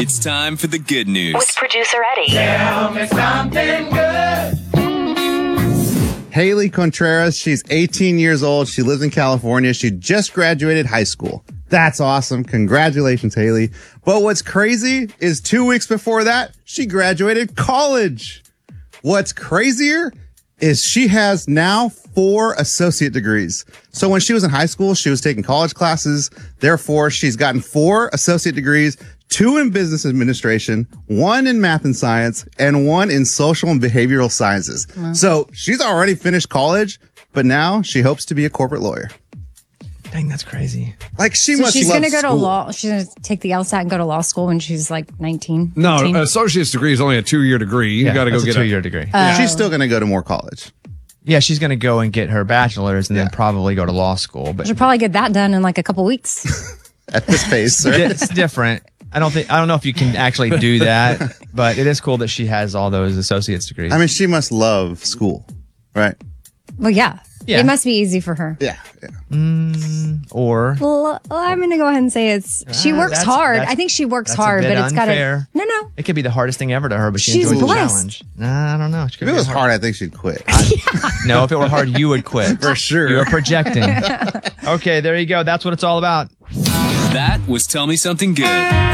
It's time for the good news. With producer Eddie. Tell me something good. Haley Contreras, she's 18 years old. She lives in California. She just graduated high school. That's awesome. Congratulations, Haley. But what's crazy is 2 weeks before that, she graduated college. What's crazier is she has now 4 associate degrees. So when she was in high school, she was taking college classes. Therefore, she's gotten 4 associate degrees, 2 in business administration, 1 in math and science, and 1 in social and behavioral sciences. Wow. So she's already finished college, but now she hopes to be a corporate lawyer. Dang, that's crazy. Like she's going to go to law. She's going to take the LSAT and go to law school when she's like 19. No, 18. associate's degree is only a 2-year degree. You got to go get a 2-year degree. She's still going to go to more college. Yeah, she's going to go and get her bachelor's and then probably go to law school. But she'll probably get that done in like a couple weeks. At this pace, sir. It's different. I don't know if you can actually do that, but it is cool that she has all those associate's degrees. I mean, she must love school, right? Well, yeah. Yeah. It must be easy for her. Yeah. Or well, I'm going to go ahead and say she works hard. I think she works hard, but it's got to. No. It could be the hardest thing ever to her, but she She's enjoys the blessed. challenge. Nah, I don't know. If it was hard, I think she'd quit. No, if it were hard, you would quit. For sure. You're projecting. Okay, there you go. That's what it's all about. That was Tell Me Something Good.